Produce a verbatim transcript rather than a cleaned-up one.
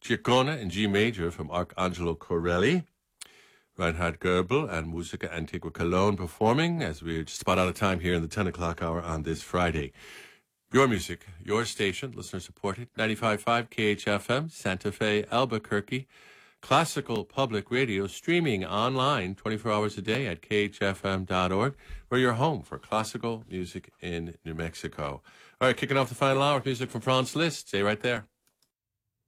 Giacona in G major from Arcangelo Corelli. Reinhard Goebel and Musica Antigua Cologne performing as we're just about out of time here in the ten o'clock hour on this Friday. Your music, your station, listener supported, ninety-five point five K H F M, Santa Fe, Albuquerque. Classical Public Radio, streaming online twenty-four hours a day at K H F M dot org. We're your home for classical music in New Mexico. All right, kicking off the final hour with music from Franz Liszt. Stay right there.